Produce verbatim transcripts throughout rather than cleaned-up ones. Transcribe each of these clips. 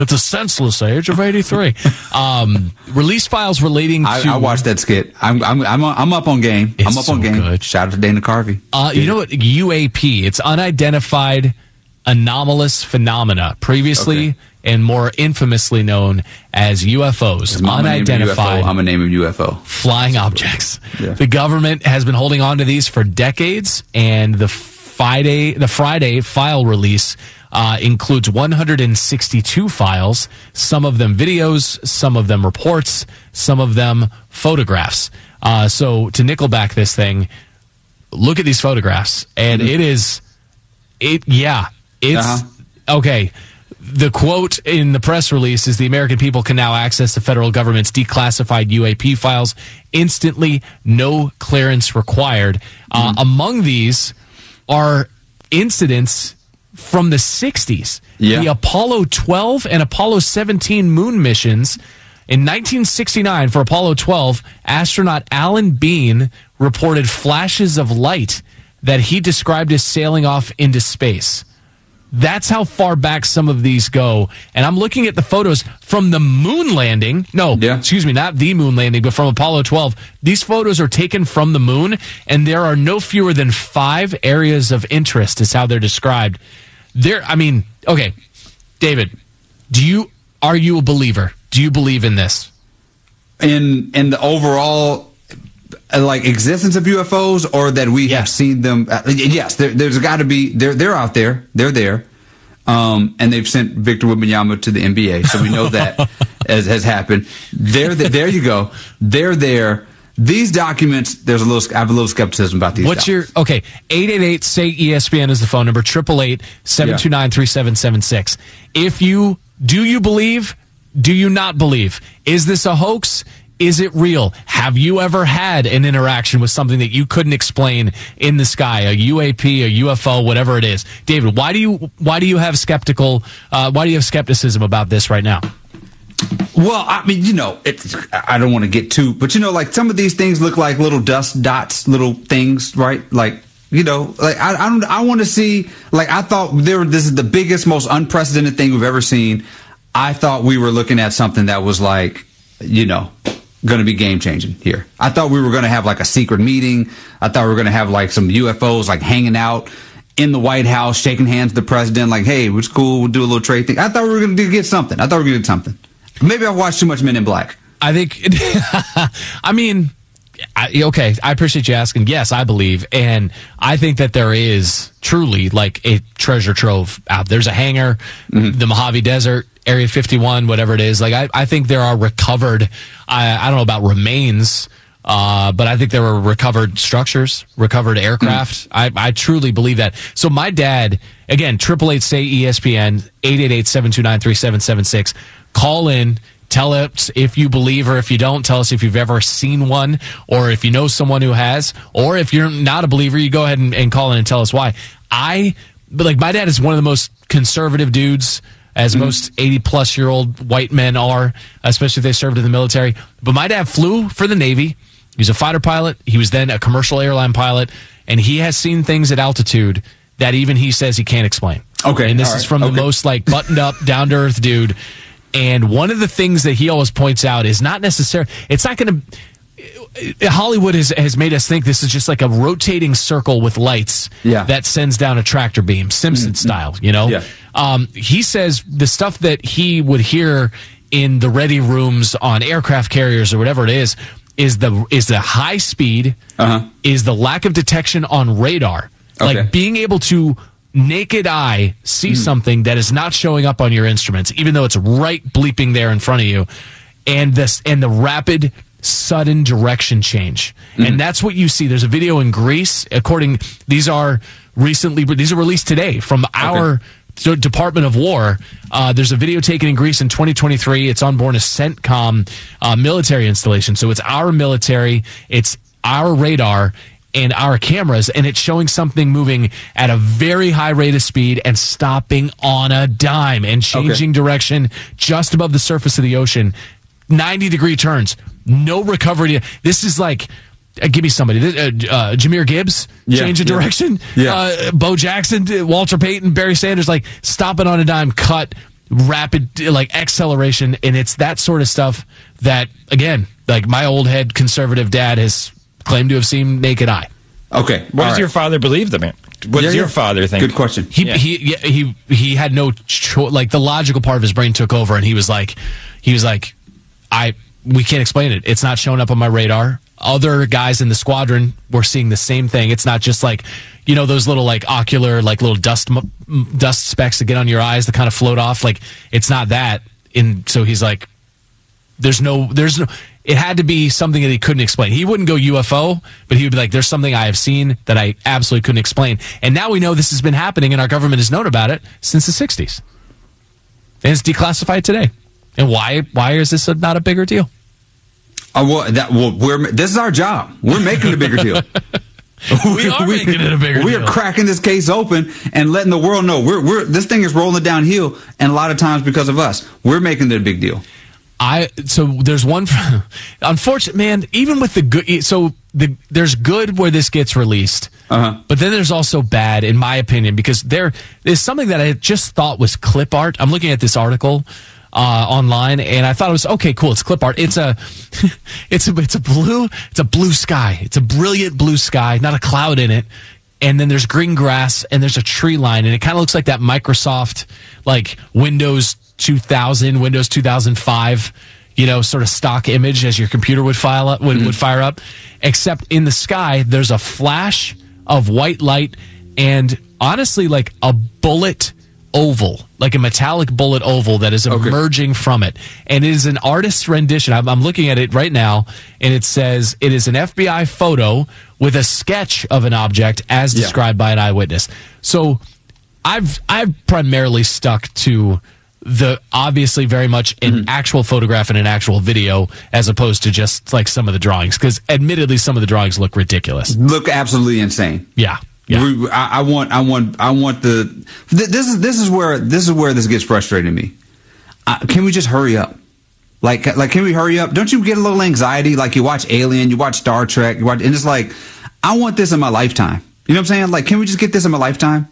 at the senseless age of eighty-three. Um, release files relating to... I, I watched that skit. I'm I'm I'm, I'm up on game. It's I'm up so on game. Good. Shout out to Dana Carvey. Uh, you know what? U A P. It's unidentified anomalous phenomena. Previously Okay. and more infamously known as U F Os. Unidentified. I'm a name of U F O. Flying objects. Yeah. The government has been holding on to these for decades, and the Friday, the Friday file release uh, includes one hundred sixty-two files, some of them videos, some of them reports, some of them photographs. Uh, so to nickelback this thing, look at these photographs, and mm-hmm. it is, it yeah, it's, uh-huh. okay. The quote in the press release is the American people can now access the federal government's declassified U A P files instantly, no clearance required. Mm-hmm. Uh, among these are incidents from the sixties. Yeah. The Apollo twelve and Apollo seventeen moon missions. In nineteen sixty-nine, for Apollo twelve, astronaut Alan Bean reported flashes of light that he described as sailing off into space. That's how far back some of these go. And I'm looking at the photos from the moon landing. No, yeah. excuse me, not the moon landing, but from Apollo twelve. These photos are taken from the moon, and there are no fewer than five areas of interest, is how they're described. There, I mean, okay, David, do you are you a believer? Do you believe in this? In in the overall like existence of U F Os, or that we yes. have seen them? Uh, yes, there, there's got to be. They're they're out there. They're there, um, and they've sent Victor Wembanyama to the N B A, so we know that has, has happened. There, there you go. They're there. These documents, there's a little. I have a little skepticism about these. What's documents. your okay? Eight eight eight say E S P N is the phone number. Triple eight seven two nine three seven seven six. If you do, you believe. Do you not believe? Is this a hoax? Is it real? Have you ever had an interaction with something that you couldn't explain in the sky, a U A P, a U F O, whatever it is? David, why do you why do you have skeptical? Uh, why do you have skepticism about this right now? Well, I mean, you know, it's, I don't want to get too, but you know, like some of these things look like little dust dots, little things, right? Like, you know, like I I, don't, I want to see. Like I thought there. This is the biggest, most unprecedented thing we've ever seen. I thought we were looking at something that was like, you know, going to be game changing here. I thought we were going to have like a secret meeting. I thought we were going to have like some U F Os like hanging out in the White House, shaking hands with the president, like, hey, it's cool, we'll do a little trade thing. I thought we were going to get something. I thought we were going to get something. Maybe I watched too much Men in Black. I think, I mean, I, okay, I appreciate you asking. Yes, I believe. And I think that there is truly like a treasure trove out. There's a hangar, mm-hmm. the Mojave Desert, Area fifty-one, whatever it is. Like, I, I think there are recovered, I, I don't know about remains, uh, but I think there were recovered structures, recovered aircraft. Mm-hmm. I, I truly believe that. So my dad, again, triple eight say E S P N, eight eight eight seven two nine three seven seven six. Call in. Tell us if you believe or if you don't. Tell us if you've ever seen one or if you know someone who has. Or if you're not a believer, you go ahead and, and call in and tell us why. I, but like my dad is one of the most conservative dudes, as mm-hmm. most eighty-plus-year-old white men are, especially if they served in the military. But my dad flew for the Navy. He was a fighter pilot. He was then a commercial airline pilot. And he has seen things at altitude that even he says he can't explain. Okay. And this All is right. from okay. the most like buttoned-up, down-to-earth dude. And one of the things that he always points out is not necessarily, it's not going to, Hollywood has, has made us think this is just like a rotating circle with lights yeah. that sends down a tractor beam, Simpson mm-hmm. style, you know? Yeah. Um, he says the stuff that he would hear in the ready rooms on aircraft carriers or whatever it is, is the, is the high speed, uh-huh. is the lack of detection on radar. Okay. Like being able to naked eye see mm. something that is not showing up on your instruments, even though it's right bleeping there in front of you, and this and the rapid sudden direction change. Mm. And that's what you see. There's a video in Greece, according these are recently these are released today from our okay. Department of War. Uh, there's a video taken in Greece in twenty twenty-three. It's on board a CENTCOM uh, military installation. So it's our military, it's our radar and our cameras, and it's showing something moving at a very high rate of speed and stopping on a dime and changing okay. direction just above the surface of the ocean. ninety degree turns, no recovery. This is like, uh, give me somebody. Uh, uh, Jahmyr Gibbs, yeah, change of yeah. direction. Yeah. Uh, Bo Jackson, Walter Payton, Barry Sanders, like stopping on a dime, cut rapid like acceleration, and it's that sort of stuff that, again, like my old head conservative dad has claimed to have seen naked eye. Okay, what does right. your father believe, the man? What does yeah, your yeah. father think? Good question. He Yeah. he yeah, he he had no cho- like the logical part of his brain took over, and he was like, he was like, I we can't explain it. It's not showing up on my radar. Other guys in the squadron were seeing the same thing. It's not just like, you know, those little like ocular, like little dust m- dust specks that get on your eyes that kind of float off. Like, it's not that. And so he's like, there's no, there's no, it had to be something that he couldn't explain. He wouldn't go U F O, but he would be like, there's something I have seen that I absolutely couldn't explain. And now we know this has been happening, and our government has known about it since the sixties. And it's declassified today. And why, why is this a, not a bigger deal? Uh, well, that, well, we're this is our job. We're making a bigger deal. We are making it a bigger we deal. are cracking this case open and letting the world know we're we're this thing is rolling downhill, and a lot of times because of us, we're making it a big deal. I so there's one. Unfortunate, man. Even with the good, so the there's good where this gets released, Uh-huh. but then there's also bad, in my opinion, because there is something that I just thought was clip art. I'm looking at this article uh, online, and I thought it was okay, cool. It's clip art. It's a, it's a, it's a blue, it's a blue sky. It's a brilliant blue sky, not a cloud in it. And then there's green grass, and there's a tree line, and it kind of looks like that Microsoft, like Windows two thousand, Windows two thousand five, you know, sort of stock image as your computer would file up, would, mm-hmm. would fire up. Except in the sky, there's a flash of white light, and honestly, like a bullet oval, like a metallic bullet oval that is Okay. emerging from it. And it is an artist's rendition. I'm, I'm looking at it right now, and it says it is an F B I photo with a sketch of an object as Yeah. described by an eyewitness. So I've I've primarily stuck to the obviously very much an Mm-hmm. actual photograph and an actual video as opposed to just like some of the drawings, because admittedly some of the drawings look ridiculous. Look absolutely insane. Yeah. Yeah. We, I, I want, I want, I want the. Th- this is this is where this is where this gets frustrating to me. Uh, can we just hurry up? Like, like, can we hurry up? Don't you get a little anxiety? Like, you watch Alien, you watch Star Trek, you watch, and it's like, I want this in my lifetime. You know what I'm saying? Like, can we just get this in my lifetime?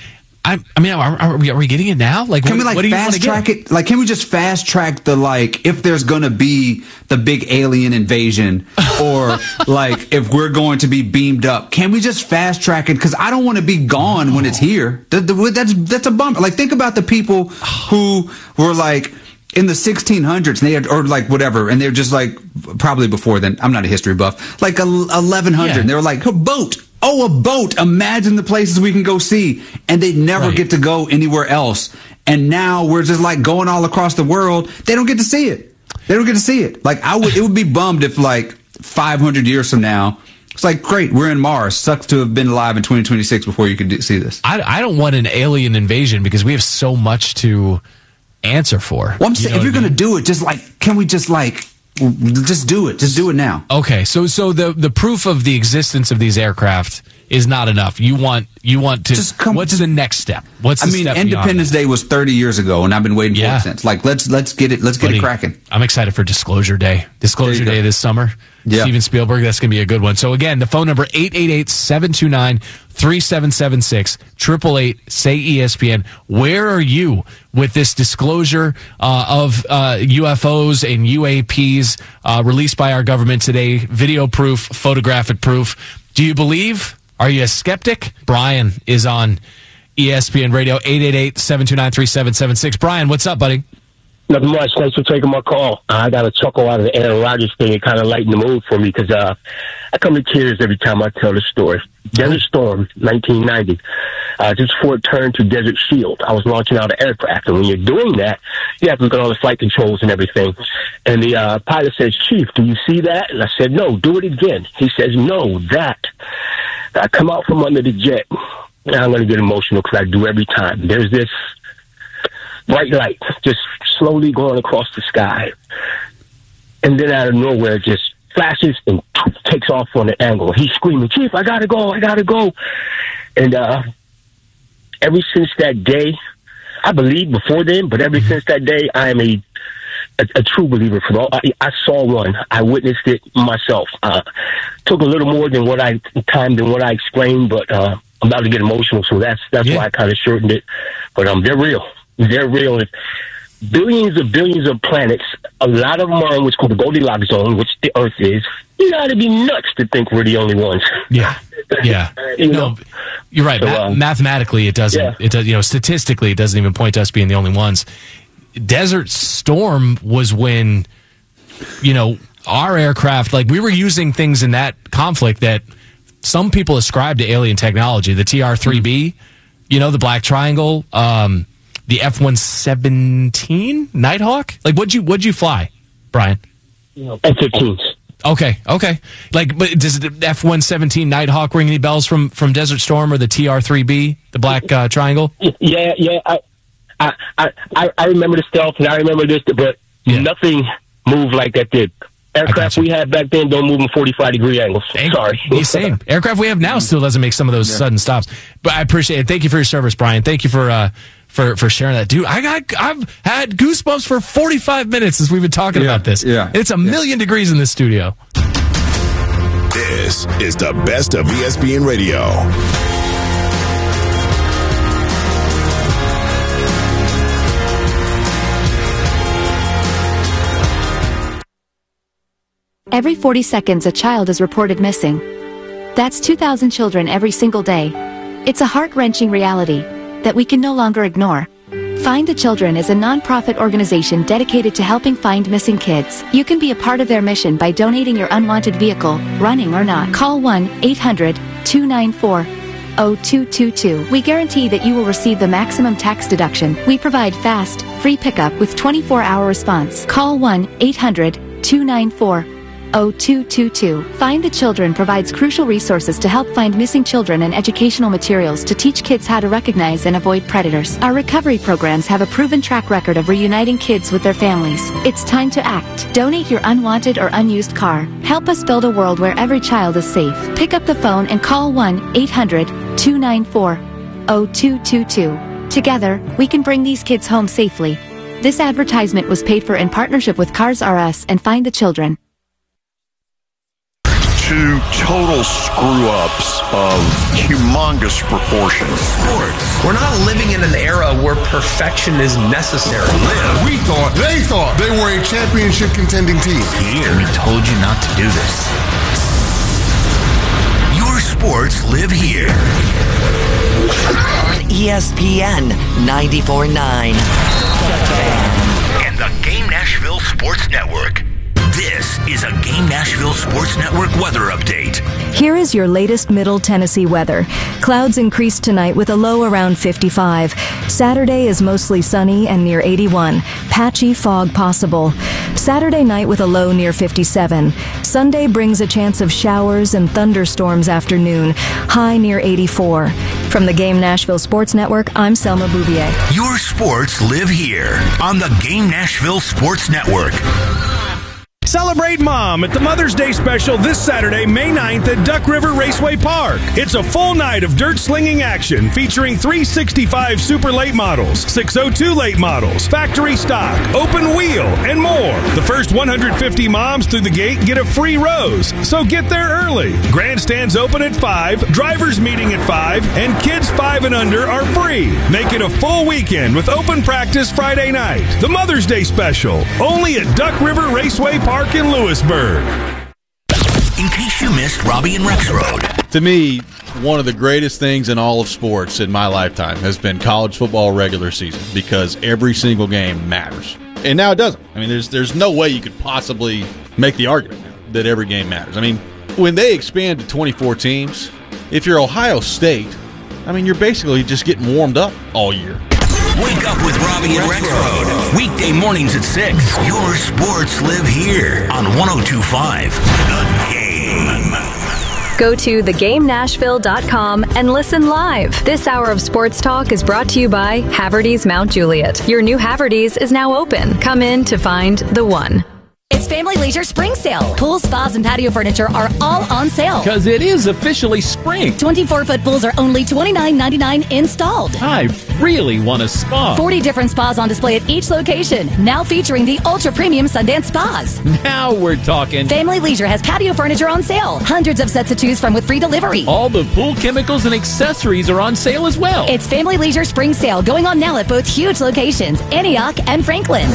I, I mean, are, are, we, are we getting it now? Like, Can what, we like what do you fast wanna track get? it? Like, can we just fast track the like if there's gonna be the big alien invasion, or like if we're going to be beamed up? Can we just fast track it? Because I don't want to be gone when it's here. That- that- That's that's a bummer. Like, think about the people who were like in the sixteen hundreds, and they had, or like whatever, and they're just like probably before then. I'm not a history buff. Like eleven hundred, Yeah. and they were like a boat. Oh, a boat. Imagine the places we can go see. And they never Right. get to go anywhere else. And now we're just like going all across the world. They don't get to see it. They don't get to see it. Like, I would, it would be bummed if like five hundred years from now, it's like, great, we're in Mars. Sucks to have been alive in twenty twenty-six before you could do, see this. I, I don't want an alien invasion because we have so much to answer for. Well, I'm You saying, know if you're what I going to mean? do it, just like, can we just like, just do it. Just do it now. Okay, so so the the proof of the existence of these aircraft is not enough. You want you want to. Just come- what's the next step? What's I the mean, step beyond Independence that? Day was thirty years ago, and I've been waiting Yeah. for it since. Like, let's let's get it. Let's get Buddy, it cracking. I'm excited for Disclosure Day. Disclosure There you Day go. this summer. Yeah. Steven Spielberg, that's going to be a good one. So again, the phone number eight eight eight, seven two nine, three seven seven six, eight eight eight, say E S P N. Where are you with this disclosure uh, of uh, U F Os and U A Ps uh, released by our government today? Video proof, photographic proof. Do you believe? Are you a skeptic? Brian is on E S P N Radio, eight eight eight, seven two nine, three seven seven six. Brian, what's up, buddy? Nothing much. Thanks for taking my call. I got a chuckle out of the Aaron Rodgers thing. It kind of lightened the mood for me because uh, I come to tears every time I tell the story. Desert Storm, nineteen ninety. Uh, just before it turned to Desert Shield, I was launching out an aircraft. And when you're doing that, you have to look at all the flight controls and everything. And the uh, pilot says, "Chief, do you see that?" And I said, "No, do it again." He says, "No, that." I come out from under the jet. And I'm going to get emotional because I do every time. There's this bright light just slowly going across the sky. And then out of nowhere, it just flashes and takes off on an angle. He's screaming, "Chief, I got to go, I got to go." And uh, ever since that day, I believed before then, but ever since that day, I am a a, a true believer. For all, I, I saw one. I witnessed it myself. Uh, took a little more than what I time than what I explained, but uh, I'm about to get emotional, so that's that's Yeah. why I kind of shortened it. But um, they're real. They're real. If billions of billions of planets. A lot of them are in what's called the Goldilocks zone, which the Earth is. You got to be nuts to think we're the only ones. Yeah, yeah. you no, know? You're right. So, Ma- um, mathematically, it doesn't. yeah. It does. You know, statistically, it doesn't even point to us being the only ones. Desert Storm was when, you know, our aircraft, like we were using things in that conflict that some people ascribe to alien technology. The T R three B, you know, the Black Triangle, um, the F one seventeen Nighthawk. Like, what'd you what'd you fly, Brian? F fifteens. Okay, okay. Like, but does the F one seventeen Nighthawk ring any bells from, from Desert Storm or the T R three B, the Black uh, Triangle? Yeah, yeah. I, I, I, I remember the stealth, and I remember this, but Yeah. nothing moved like that did. Aircraft you. we had back then don't move in forty-five degree angles. Hey, Sorry. the same. Aircraft we have now still doesn't make some of those sudden stops. But I appreciate it. Thank you for your service, Brian. Thank you for uh, for for sharing that, dude. I got I've had goosebumps for forty-five minutes since we've been talking Yeah, about this. yeah, it's a yeah. million degrees in this studio. This is the best of E S P N Radio. Every forty seconds, a child is reported missing. That's two thousand children every single day. It's a heart-wrenching reality that we can no longer ignore. Find the Children is a non-profit organization dedicated to helping find missing kids. You can be a part of their mission by donating your unwanted vehicle, running or not. Call one eight hundred two nine four oh two two two. We guarantee that you will receive the maximum tax deduction. We provide fast, free pickup with twenty-four hour response. Call one eight hundred two nine four oh two two two. Find the Children provides crucial resources to help find missing children and educational materials to teach kids how to recognize and avoid predators. Our recovery programs have a proven track record of reuniting kids with their families. It's time to act. Donate your unwanted or unused car. Help us build a world where every child is safe. Pick up the phone and call one eight hundred two nine four oh two two two. Together, we can bring these kids home safely. This advertisement was paid for in partnership with Cars R Us and Find the Children. Two total screw-ups of humongous proportions. Sports. We're not living in an era where perfection is necessary. Live. We thought, they thought they were a championship contending team. Here. We told you not to do this. Your sports live here. On E S P N ninety-four point nine. And the Game Nashville Sports Network. This is a Game Nashville Sports Network weather update. Here is your latest Middle Tennessee weather. Clouds increase tonight with a low around fifty-five. Saturday is mostly sunny and near eighty-one. Patchy fog possible. Saturday night with a low near fifty-seven. Sunday brings a chance of showers and thunderstorms afternoon. High near eighty-four. From the Game Nashville Sports Network, I'm Selma Bouvier. Your sports live here on the Game Nashville Sports Network. Celebrate Mom at the Mother's Day special this Saturday, May ninth at Duck River Raceway Park. It's a full night of dirt slinging action featuring three sixty-five Super Late models, six oh two Late models, factory stock, open wheel, and more. The first one hundred fifty moms through the gate get a free rose, so get there early. Grandstands open at five, drivers meeting at five, and kids five and under are free. Make it a full weekend with open practice Friday night. The Mother's Day special, only at Duck River Raceway Park in Lewisburg. In case you missed Robbie and Rexroad. To me, one of the greatest things in all of sports in my lifetime has been college football regular season, because every single game matters. And now it doesn't. I mean, there's there's no way you could possibly make the argument now that every game matters. I mean, when they expand to twenty-four teams, if you're Ohio State, I mean, you're basically just getting warmed up all year. Wake up with Robbie and Rexroad. Weekday mornings at six. Your sports live here on one oh two point five. The Game. Go to the game nashville dot com and listen live. This hour of sports talk is brought to you by Haverty's Mount Juliet. Your new Haverty's is now open. Come in to find the one. It's Family Leisure Spring Sale. Pools, spas, and patio furniture are all on sale. Because it is officially spring. twenty-four foot pools are only twenty-nine ninety-nine installed. I really want a spa. forty different spas on display at each location. Now featuring the ultra-premium Sundance Spas. Now we're talking. Family Leisure has patio furniture on sale. Hundreds of sets to choose from with free delivery. All the pool chemicals and accessories are on sale as well. It's Family Leisure Spring Sale going on now at both huge locations, Antioch and Franklin.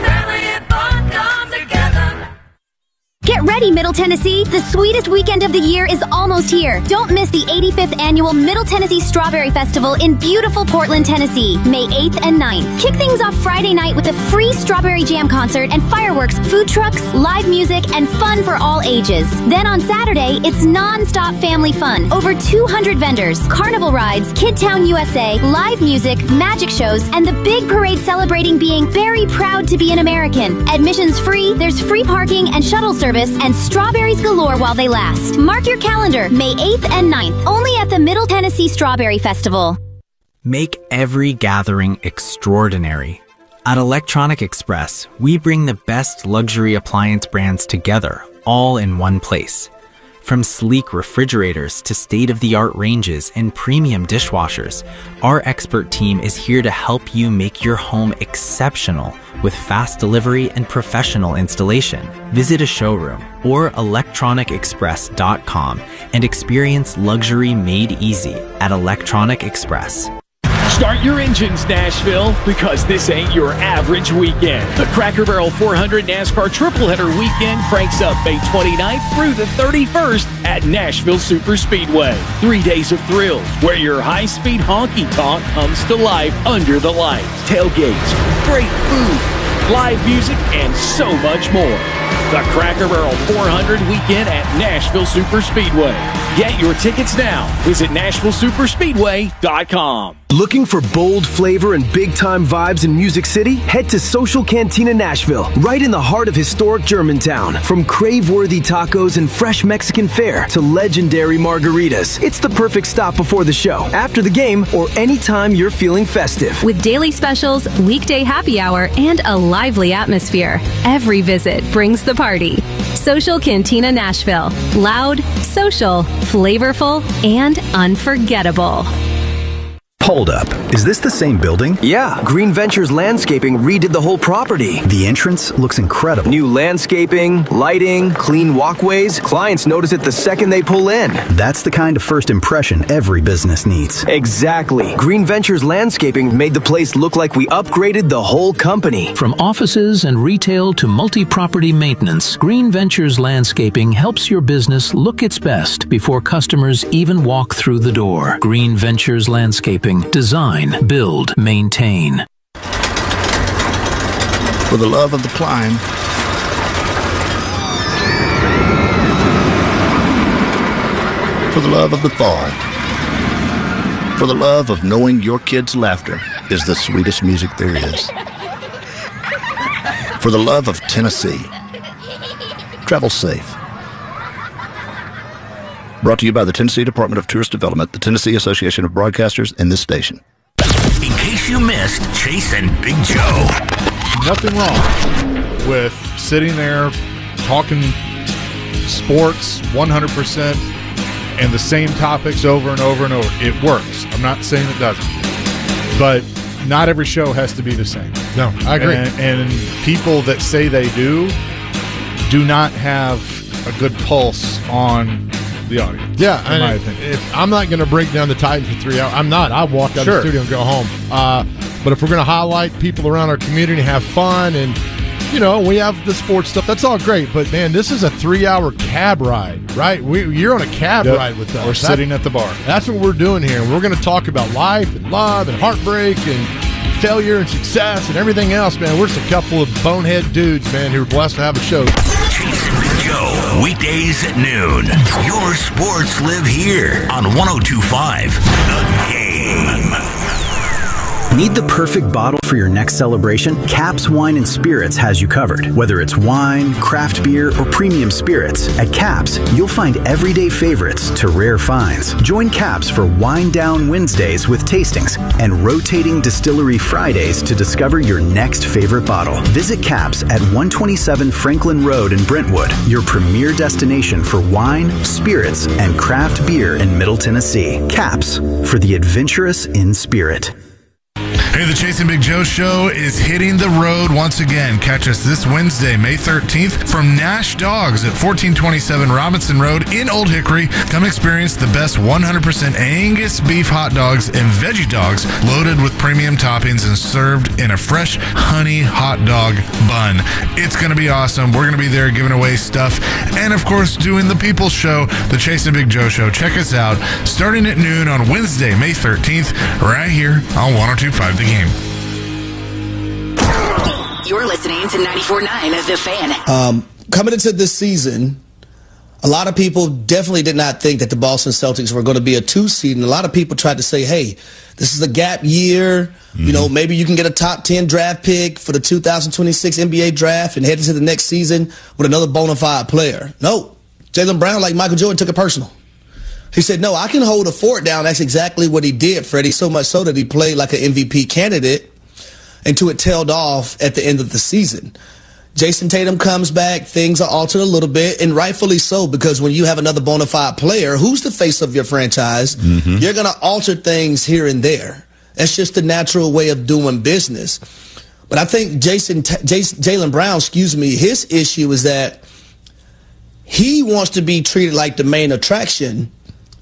Get ready, Middle Tennessee. The sweetest weekend of the year is almost here. Don't miss the eighty-fifth Annual Middle Tennessee Strawberry Festival in beautiful Portland, Tennessee, May eighth and ninth. Kick things off Friday night with a free Strawberry Jam concert and fireworks, food trucks, live music, and fun for all ages. Then on Saturday, it's non-stop family fun. Over two hundred vendors, carnival rides, Kid Town U S A, live music, magic shows, and the big parade celebrating being very proud to be an American. Admissions free, there's free parking and shuttle service, and strawberries galore while they last. Mark your calendar, May eighth and ninth, only at the Middle Tennessee Strawberry Festival. Make every gathering extraordinary. At Electronic Express, we bring the best luxury appliance brands together, all in one place. From sleek refrigerators to state-of-the-art ranges and premium dishwashers, our expert team is here to help you make your home exceptional with fast delivery and professional installation. Visit a showroom or electronic express dot com and experience luxury made easy at Electronic Express. Start your engines, Nashville, because this ain't your average weekend. The Cracker Barrel four hundred NASCAR Triple Header Weekend cranks up May twenty-ninth through the thirty-first at Nashville Super Speedway. Three days of thrills where your high-speed honky-tonk comes to life under the lights. Tailgates, great food, live music, and so much more. The Cracker Barrel four hundred Weekend at Nashville Super Speedway. Get your tickets now. Visit Nashville Super Speedway dot com. Looking for bold flavor and big-time vibes in Music City? Head to Social Cantina Nashville, right in the heart of historic Germantown. From crave-worthy tacos and fresh Mexican fare to legendary margaritas, it's the perfect stop before the show, after the game, or anytime you're feeling festive. With daily specials, weekday happy hour, and a lively atmosphere, every visit brings the party. Social Cantina Nashville. Loud, social, flavorful, and unforgettable. Hold up. Is this the same building? Yeah. Green Ventures Landscaping redid the whole property. The entrance looks incredible. New landscaping, lighting, clean walkways. Clients notice it the second they pull in. That's the kind of first impression every business needs. Exactly. Green Ventures Landscaping made the place look like we upgraded the whole company. From offices and retail to multi-property maintenance, Green Ventures Landscaping helps your business look its best before customers even walk through the door. Green Ventures Landscaping. Design, build, maintain. For the love of the climb. For the love of the thaw. For the love of knowing your kids' laughter is the sweetest music there is. For the love of Tennessee. Travel safe. Brought to you by the Tennessee Department of Tourist Development, the Tennessee Association of Broadcasters, and this station. In case you missed Chase and Big Joe. Nothing wrong with sitting there talking sports one hundred percent and the same topics over and over and over. It works. I'm not saying it doesn't. But not every show has to be the same. No, I agree. And, and people that say they do, do not have a good pulse on the audience. Yeah, in my if, opinion. if I'm not going to break down the Titans for three hours, I'm not. I'll walk out Sure. of the studio and go home. Uh, but if we're going to highlight people around our community, have fun, and you know, we have the sports stuff. That's all great. But man, this is a three-hour cab ride, right? We, you're on a cab Yep. ride with us. We're That- sitting at the bar. That's what we're doing here. We're going to talk about life and love and heartbreak and failure and success and everything else, man. We're just a couple of bonehead dudes, man, who are blessed to have a show. Chase and Big Joe, weekdays at noon. Your sports live here on one oh two point five The Game. Need the perfect bottle for your next celebration? Caps Wine and Spirits has you covered. Whether it's wine, craft beer, or premium spirits, at Caps, you'll find everyday favorites to rare finds. Join Caps for Wine Down Wednesdays with tastings and rotating Distillery Fridays to discover your next favorite bottle. Visit Caps at one twenty-seven Franklin Road in Brentwood, your premier destination for wine, spirits, and craft beer in Middle Tennessee. Caps, for the adventurous in spirit. Hey, the Chasing Big Joe Show is hitting the road once again. Catch us this Wednesday, May thirteenth, from Nash Dogs at fourteen twenty-seven Robinson Road in Old Hickory. Come experience the best one hundred percent Angus beef hot dogs and veggie dogs loaded with premium toppings and served in a fresh honey hot dog bun. It's going to be awesome. We're going to be there giving away stuff and, of course, doing the People's Show, the Chasing Big Joe Show. Check us out starting at noon on Wednesday, May thirteenth, right here on one oh two point five The Game. You're listening to ninety-four point nine The Fan. Um, coming into this season, a lot of people definitely did not think that the Boston Celtics were going to be a two seed, and a lot of people tried to say, hey, this is a gap year. Mm-hmm. You know, maybe you can get a top ten draft pick for the two thousand twenty-six N B A draft and head into the next season with another bona fide player. No, Jaylen Brown, like Michael Jordan, took it personal. He said, no, I can hold a fort down. That's exactly what he did, Freddie, so much so that he played like an M V P candidate until it tailed off at the end of the season. Jason Tatum comes back. Things are altered a little bit, and rightfully so, because when you have another bona fide player who's the face of your franchise, mm-hmm. you're going to alter things here and there. That's just the natural way of doing business. But I think Jason, Jason Jaylen Brown, excuse me, his issue is that he wants to be treated like the main attraction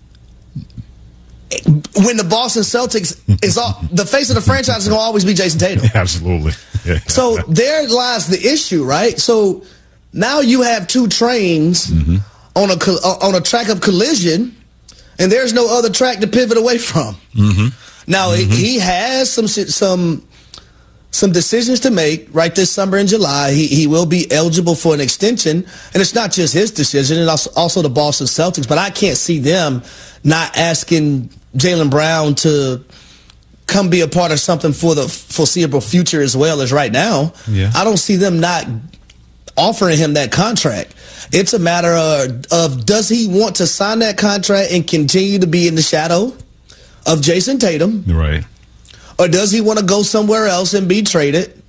when the Boston Celtics is all, the face of the franchise is going to always be Jason Tatum. Absolutely. Yeah. So there lies the issue, right? So now you have two trains mm-hmm. on a on a track of collision, and there's no other track to pivot away from. Mm-hmm. Now mm-hmm. he has some some some decisions to make right this summer in July. He he will be eligible for an extension, and it's not just his decision, and also, also the Boston Celtics. But I can't see them not asking Jaylen Brown to come be a part of something for the foreseeable future as well as right now. Yeah. I don't see them not offering him that contract. It's a matter of, of does he want to sign that contract and continue to be in the shadow of Jason Tatum? Right. Or does he want to go somewhere else and be traded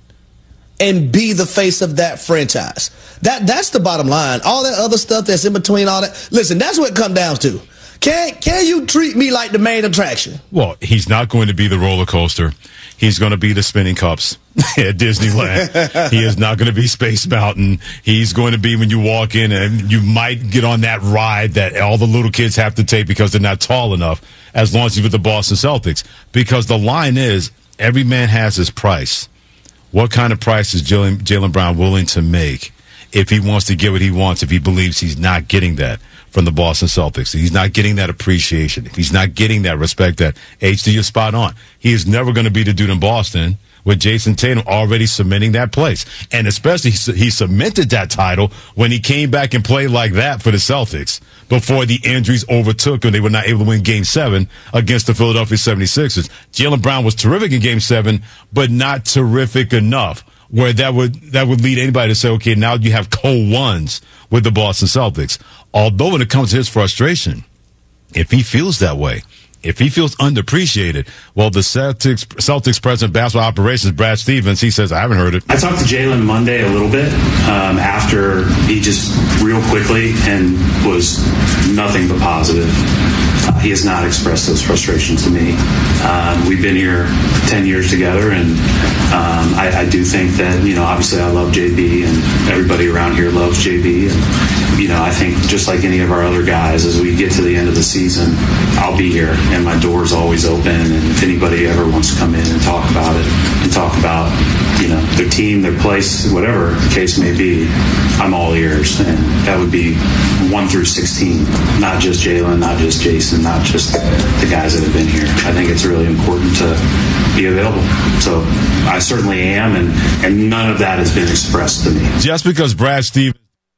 and be the face of that franchise? That That's the bottom line. All that other stuff that's in between all that. Listen, that's what it comes down to. Can can you treat me like the main attraction? Well, he's not going to be the roller coaster. He's going to be the spinning cups at Disneyland. He is not going to be Space Mountain. He's going to be when you walk in and you might get on that ride that all the little kids have to take because they're not tall enough, as long as he's with the Boston Celtics. Because the line is, every man has his price. What kind of price is Jaylen, Jaylen Brown willing to make if he wants to get what he wants, if he believes he's not getting that from the Boston Celtics? He's not getting that appreciation. If he's not getting that respect, that H D is spot on. He is never going to be the dude in Boston with Jason Tatum already cementing that place. And especially he cemented that title when he came back and played like that for the Celtics before the injuries overtook and they were not able to win Game seven against the Philadelphia seventy-sixers. Jaylen Brown was terrific in Game seven, but not terrific enough where that would that would lead anybody to say, okay, now you have cold ones with the Boston Celtics. Although when it comes to his frustration, if he feels that way, if he feels underappreciated, well, the Celtics Celtics president of basketball operations, Brad Stevens, he says, I haven't heard it. I talked to Jaylen Monday a little bit um, after he just real quickly and was nothing but positive. Uh, he has not expressed those frustrations to me. Um, we've been here ten years together, and um, I, I do think that, you know, obviously I love J B, and everybody around here loves J B. And, you know, I think just like any of our other guys, as we get to the end of the season, I'll be here, and my door's always open. And if anybody ever wants to come in and talk about it, and talk about, you know, their team, their place, whatever the case may be, I'm all ears. And that would be one through sixteen, not just Jaylen, not just Jason, not just the guys that have been here. I think it's really important to be available. So I certainly am, and, and none of that has been expressed to me. Just because Brad Stevens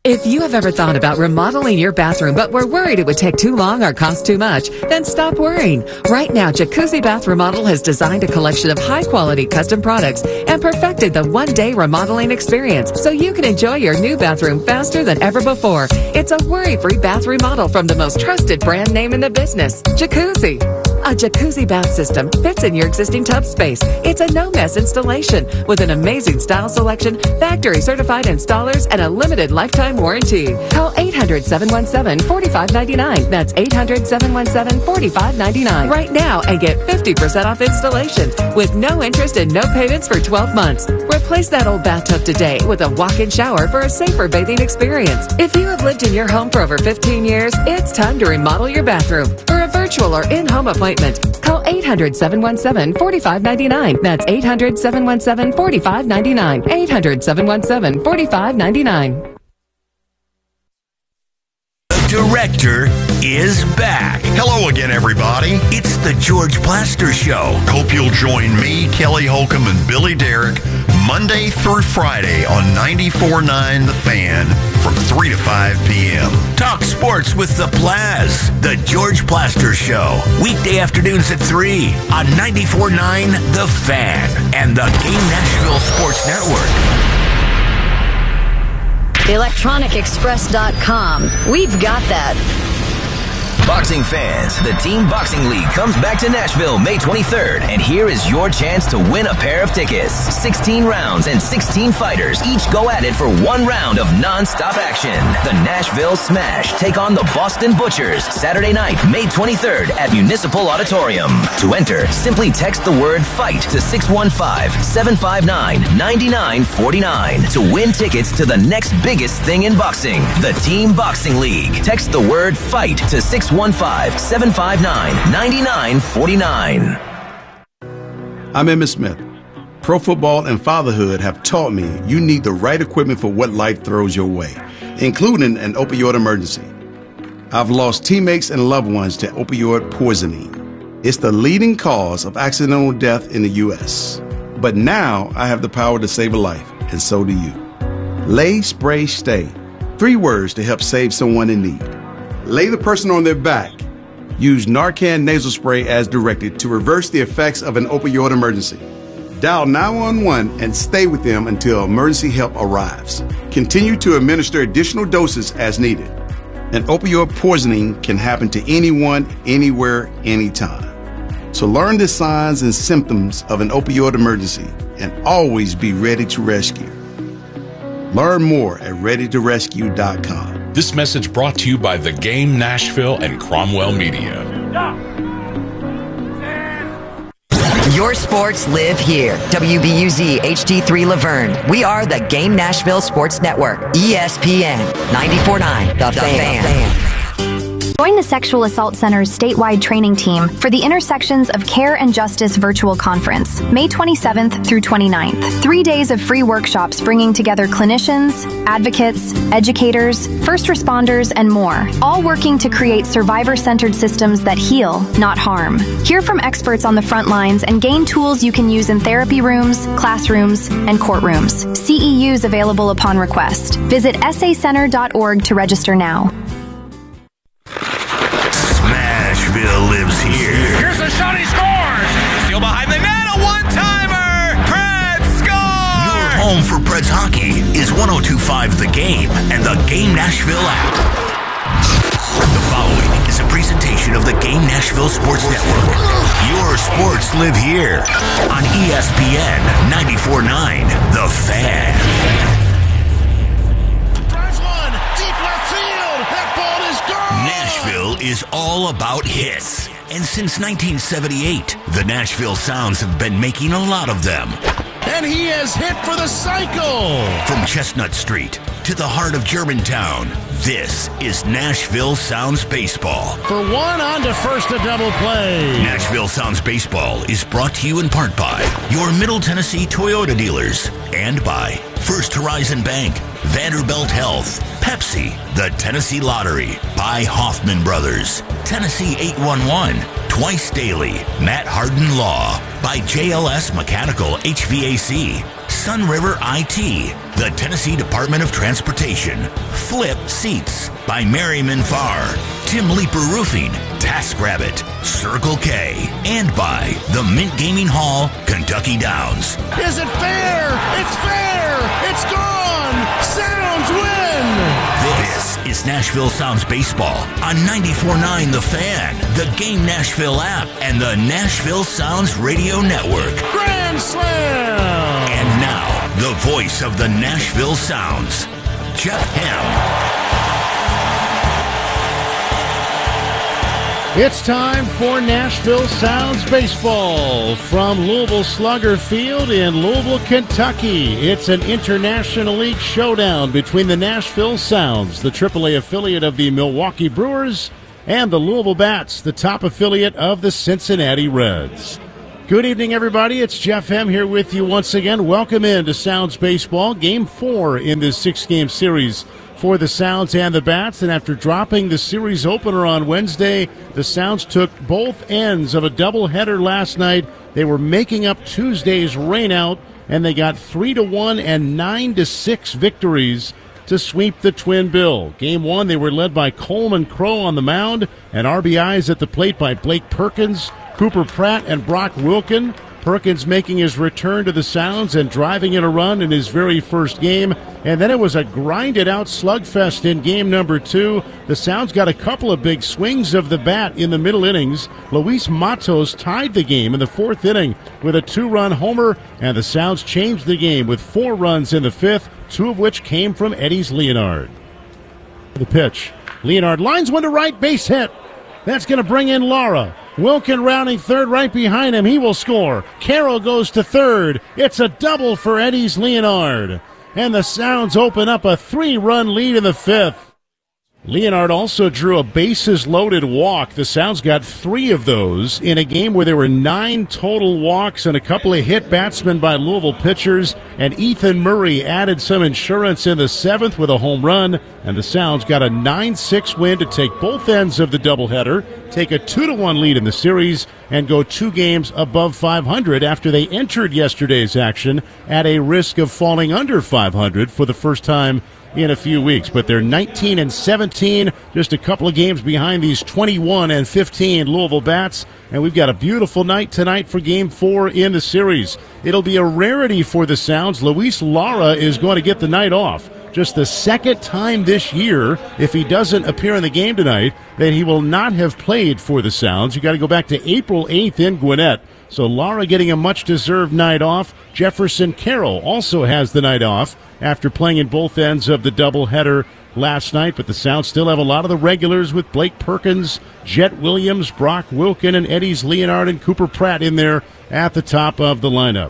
If you have ever thought about remodeling your bathroom but were worried it would take too long or cost too much, then stop worrying. Right now, Jacuzzi Bath Remodel has designed a collection of high-quality custom products and perfected the one-day remodeling experience so you can enjoy your new bathroom faster than ever before. It's a worry-free bath remodel from the most trusted brand name in the business, Jacuzzi. A Jacuzzi bath system fits in your existing tub space. It's a no-mess installation with an amazing style selection, factory-certified installers, and a limited lifetime warranty. Call eight hundred, seven one seven, four five nine nine. That's eight hundred, seven one seven, four five nine nine right now and get fifty percent off installation with no interest and no payments for twelve months. Replace that old bathtub today with a walk-in shower for a safer bathing experience. If you have lived in your home for over fifteen years, it's time to remodel your bathroom. For a virtual or in-home appointment, call eight hundred, seven one seven, four five nine nine. That's eight hundred, seven one seven, four five nine nine. eight hundred, seven one seven, four five nine nine. Director is back. Hello again, everybody. It's the George Plaster Show. Hope you'll join me, Kelly Holcomb, and Billy Derrick Monday through Friday on ninety-four point nine The Fan from three to five p.m. Talk sports with the Plaz. The George Plaster Show. Weekday afternoons at three on ninety-four point nine The Fan and the Game Nashville Sports Network. electronic express dot com. We've got that. Boxing fans, the Team Boxing League comes back to Nashville May twenty-third, and here is your chance to win a pair of tickets. sixteen rounds and sixteen fighters each go at it for one round of non-stop action. The Nashville Smash take on the Boston Butchers Saturday night, May twenty-third at Municipal Auditorium. To enter, simply text the word FIGHT to six one five, seven five nine, nine nine four nine to win tickets to the next biggest thing in boxing, the Team Boxing League. Text the word FIGHT to six one five, seven five nine, nine nine four nine. I'm Emmitt Smith. Pro football and fatherhood have taught me you need the right equipment for what life throws your way, including an opioid emergency. I've lost teammates and loved ones to opioid poisoning. It's the leading cause of accidental death in the U S. But now I have the power to save a life, and so do you. Lay, spray, stay. Three words to help save someone in need. Lay the person on their back. Use Narcan nasal spray as directed to reverse the effects of an opioid emergency. Dial nine one one and stay with them until emergency help arrives. Continue to administer additional doses as needed. An opioid poisoning can happen to anyone, anywhere, anytime. So learn the signs and symptoms of an opioid emergency and always be ready to rescue. Learn more at ready to rescue dot com. This message brought to you by The Game Nashville and Cromwell Media. Your sports live here. W B U Z H D three Laverne. We are the Game Nashville Sports Network. E S P N ninety-four point nine The, the Fan. Fan. Join the Sexual Assault Center's statewide training team for the Intersections of Care and Justice virtual conference, May twenty-seventh through twenty-ninth. Three days of free workshops bringing together clinicians, advocates, educators, first responders, and more, all working to create survivor-centered systems that heal, not harm. Hear from experts on the front lines and gain tools you can use in therapy rooms, classrooms, and courtrooms. C E Us available upon request. Visit S A center dot org to register now. Smashville lives here. Here's a shot, he scores! Still behind the net, a one-timer! Preds score! Your home for Preds hockey is one oh two point five The Game and the Game Nashville app. The following is a presentation of the Game Nashville Sports Network. Your sports live here on E S P N ninety-four point nine The Fan. Nashville is all about hits. And since nineteen seventy-eight, the Nashville Sounds have been making a lot of them. And he has hit for the cycle! From Chestnut Street to the heart of Germantown, this is Nashville Sounds Baseball. For one, on to first, a double play. Nashville Sounds Baseball is brought to you in part by your Middle Tennessee Toyota dealers and by First Horizon Bank, Vanderbilt Health, Pepsi, the Tennessee Lottery, by Hoffman Brothers, Tennessee eight one one, Twice Daily, Matt Harden Law, by J L S Mechanical H V A C, Sun River I T, the Tennessee Department of Transportation, Flip Seats by Merriman Farr, Tim Leeper Roofing, TaskRabbit, Circle K, and by the Mint Gaming Hall, Kentucky Downs. Is it fair? It's fair! It's gone! Sounds win! This is Nashville Sounds Baseball on ninety-four point nine The Fan, the Game Nashville app, and the Nashville Sounds Radio Network. Grand Slam! And now, the voice of the Nashville Sounds, Jeff Hem. It's time for Nashville Sounds Baseball from Louisville Slugger Field in Louisville, Kentucky. It's an International League showdown between the Nashville Sounds, the triple A affiliate of the Milwaukee Brewers, and the Louisville Bats, the top affiliate of the Cincinnati Reds. Good evening, everybody. It's Jeff Hem here with you once again. Welcome in to Sounds Baseball, Game four in this six-game series for the Sounds and the Bats. And after dropping the series opener on Wednesday, the Sounds took both ends of a doubleheader last night. They were making up Tuesday's rainout, and they got three to one and nine to six victories to sweep the Twin Bill. Game one, they were led by Coleman Crow on the mound, and R B Is at the plate by Blake Perkins, Cooper Pratt, and Brock Wilken. Perkins making his return to the Sounds and driving in a run in his very first game. And then it was a grinded-out slugfest in game number two. The Sounds got a couple of big swings of the bat in the middle innings. Luis Matos tied the game in the fourth inning with a two-run homer, and the Sounds changed the game with four runs in the fifth, two of which came from Eddie's Leonard. The pitch. Leonard lines one to right, base hit. That's going to bring in Lara. Wilken rounding third right behind him. He will score. Carroll goes to third. It's a double for Eddie's Leonard. And the Sounds open up a three-run lead in the fifth. Leonard also drew a bases-loaded walk. The Sounds got three of those in a game where there were nine total walks and a couple of hit batsmen by Louisville pitchers. And Ethan Murray added some insurance in the seventh with a home run. And the Sounds got a nine six win to take both ends of the doubleheader, take a two to one lead in the series, and go two games above five hundred after they entered yesterday's action at a risk of falling under five hundred for the first time in a few weeks. But they're nineteen and seventeen, just a couple of games behind these twenty-one and fifteen Louisville Bats. And we've got a beautiful night tonight for game four in the series. It'll be a rarity for the Sounds. Luis Lara is going to get the night off. Just the second time this year, if he doesn't appear in the game tonight, that he will not have played for the Sounds. You got to go back to April eighth in Gwinnett. So Lara getting a much-deserved night off. Jefferson Carroll also has the night off after playing in both ends of the doubleheader last night. But the Sounds still have a lot of the regulars with Blake Perkins, Jet Williams, Brock Wilken, and Eddie's Leonard and Cooper Pratt in there at the top of the lineup.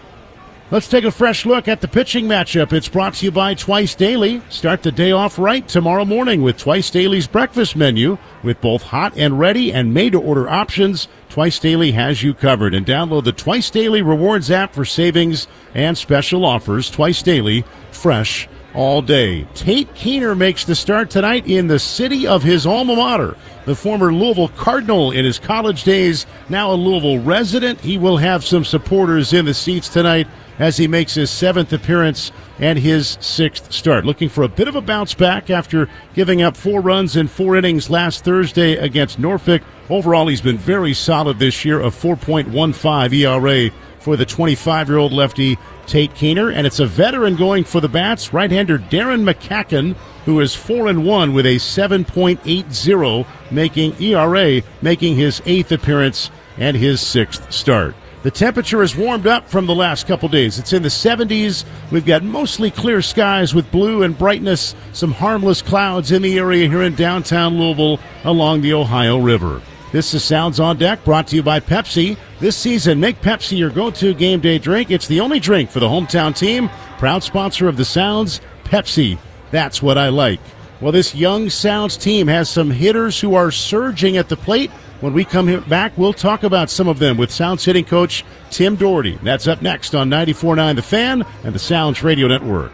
Let's take a fresh look at the pitching matchup. It's brought to you by Twice Daily. Start the day off right tomorrow morning with Twice Daily's breakfast menu with both hot and ready and made-to-order options. Twice Daily has you covered. And download the Twice Daily Rewards app for savings and special offers. Twice Daily, fresh all day. Tate Keener makes the start tonight in the city of his alma mater. The former Louisville Cardinal in his college days, now a Louisville resident. He will have some supporters in the seats tonight as he makes his seventh appearance and his sixth start. Looking for a bit of a bounce back after giving up four runs in four innings last Thursday against Norfolk. Overall, he's been very solid this year, a four point one five E R A for the twenty-five-year-old lefty Tate Keener. And it's a veteran going for the Bats, right-hander Darren McCacken, who is four and one with a seven point eight oh making E R A, making his eighth appearance and his sixth start. The temperature has warmed up from the last couple days. It's in the seventies. We've got mostly clear skies with blue and brightness, some harmless clouds in the area here in downtown Louisville along the Ohio River. This is Sounds on Deck, brought to you by Pepsi. This season, make Pepsi your go-to game day drink. It's the only drink for the hometown team. Proud sponsor of the Sounds, Pepsi. That's what I like. Well, this young Sounds team has some hitters who are surging at the plate. When we come back, we'll talk about some of them with Sounds hitting coach Tim Doherty. That's up next on ninety-four point nine The Fan and the Sounds Radio Network.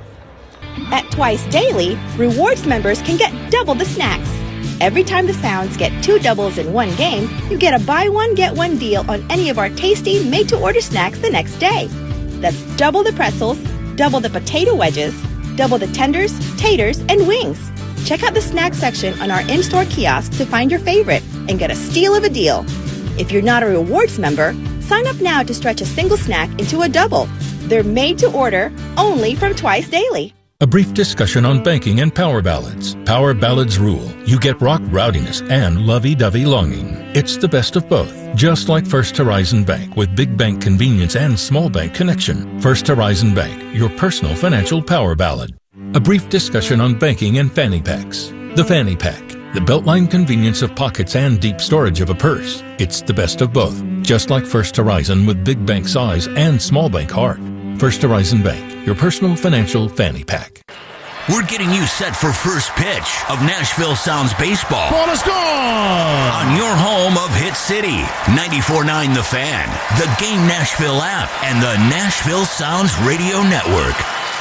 At Twice Daily, rewards members can get double the snacks. Every time the Sounds get two doubles in one game, you get a buy one, get one deal on any of our tasty, made-to-order snacks the next day. That's double the pretzels, double the potato wedges, double the tenders, taters, and wings. Check out the snack section on our in-store kiosk to find your favorite and get a steal of a deal. If you're not a rewards member, sign up now to stretch a single snack into a double. They're made to order only from Twice Daily. A brief discussion on banking and power ballads. Power ballads rule. You get rock rowdiness and lovey-dovey longing. It's the best of both. Just like First Horizon Bank with big bank convenience and small bank connection. First Horizon Bank, your personal financial power ballad. A brief discussion on banking and fanny packs. The fanny pack. The beltline convenience of pockets and deep storage of a purse. It's the best of both. Just like First Horizon with big bank size and small bank heart. First Horizon Bank, your personal financial fanny pack. We're getting you set for first pitch of Nashville Sounds Baseball. Ball is gone! On your home of Hit City, ninety-four point nine The Fan, the Game Nashville app, and the Nashville Sounds Radio Network.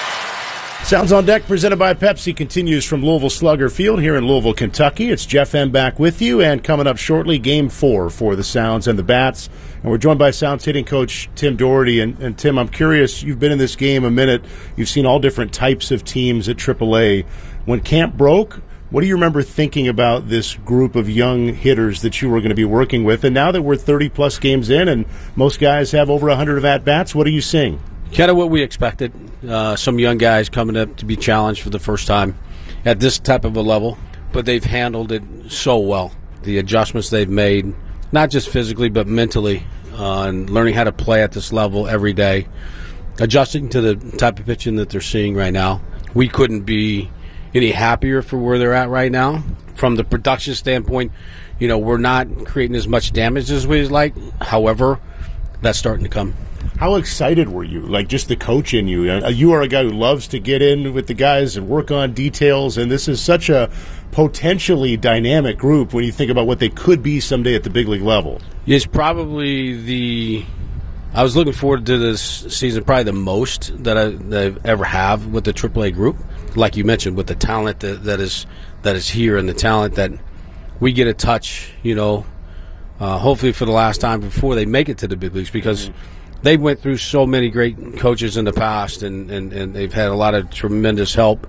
Sounds on Deck, presented by Pepsi, continues from Louisville Slugger Field here in Louisville, Kentucky. It's Jeff M. back with you, and coming up shortly, Game four for the Sounds and the Bats. And we're joined by Sounds hitting coach Tim Doherty. And, and Tim, I'm curious, you've been in this game a minute. You've seen all different types of teams at triple A. When camp broke, what do you remember thinking about this group of young hitters that you were going to be working with? And now that we're thirty-plus games in and most guys have over one hundred at-bats, what are you seeing? Kind of what we expected. Uh, some young guys coming up to be challenged for the first time at this type of a level, but they've handled it so well. The adjustments they've made, not just physically but mentally, uh, and learning how to play at this level every day, adjusting to the type of pitching that they're seeing right now. We couldn't be any happier for where they're at right now. From the production standpoint, you know, we're not creating as much damage as we'd like. However, that's starting to come. How excited were you? Like, just the coach in you. You are a guy who loves to get in with the guys and work on details, and this is such a potentially dynamic group when you think about what they could be someday at the big league level. It's probably the – I was looking forward to this season probably the most that, I, that I've ever have with the triple A group. Like you mentioned, with the talent that, that is that is here and the talent that we get to touch, you know, uh, hopefully for the last time before they make it to the big leagues, because mm-hmm. – they went through so many great coaches in the past, and, and, and they've had a lot of tremendous help.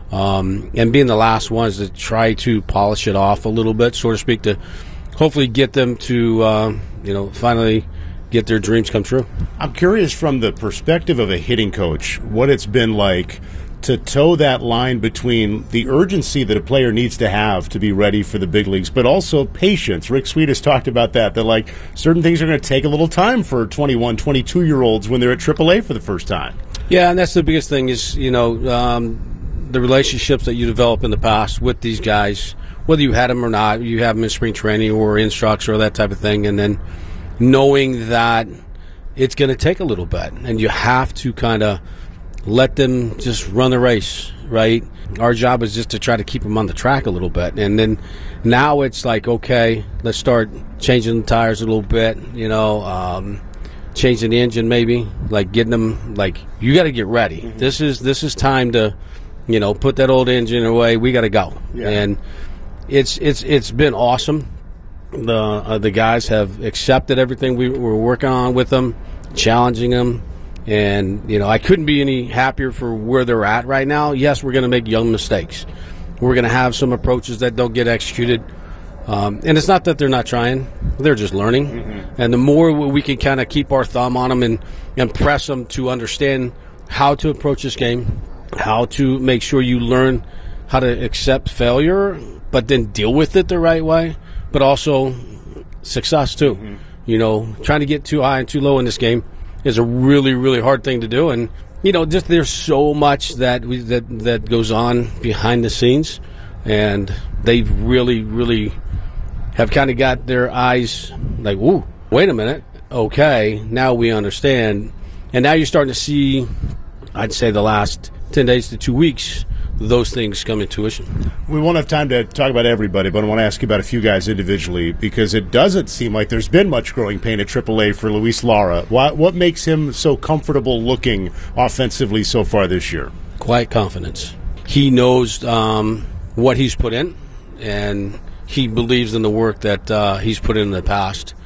Um, and being the last ones to try to polish it off a little bit, so to speak, to hopefully get them to, uh, you know, finally get their dreams come true. I'm curious from the perspective of a hitting coach, what it's been like to toe that line between the urgency that a player needs to have to be ready for the big leagues, but also patience. Rick Sweet has talked about that, that like certain things are going to take a little time for twenty-one, twenty-two-year-olds when they're at triple A for the first time. Yeah, and that's the biggest thing is, you know, um, the relationships that you develop in the past with these guys, whether you had them or not, you have them in spring training or instructs or that type of thing, and then knowing that it's going to take a little bit, and you have to kind of let them just run the race, right? Our job is just to try to keep them on the track a little bit. And then now it's like, okay, let's start changing the tires a little bit, you know, um, changing the engine maybe, like getting them, like, you got to get ready. Mm-hmm. This is this is time to, you know, put that old engine away. We got to go. Yeah. And it's it's it's been awesome. The, uh, the guys have accepted everything we were working on with them, challenging them. And, you know, I couldn't be any happier for where they're at right now. Yes, we're going to make young mistakes. We're going to have some approaches that don't get executed. Um, and it's not that they're not trying. They're just learning. Mm-hmm. And the more we can kind of keep our thumb on them and, and press them to understand how to approach this game, how to make sure you learn how to accept failure, but then deal with it the right way, but also success too. Mm-hmm. You know, trying to get too high and too low in this game is a really, really hard thing to do. And, you know, just there's so much that we, that that goes on behind the scenes, and they really, really have kind of got their eyes like, ooh, wait a minute, okay, now we understand. And now you're starting to see, I'd say the last ten days to two weeks, those things come into fruition. We won't have time to talk about everybody, but I want to ask you about a few guys individually, because it doesn't seem like there's been much growing pain at triple A for Luis Lara. What, what makes him so comfortable looking offensively so far this year? Quiet confidence. He knows um, what he's put in, and he believes in the work that uh, he's put in in the past.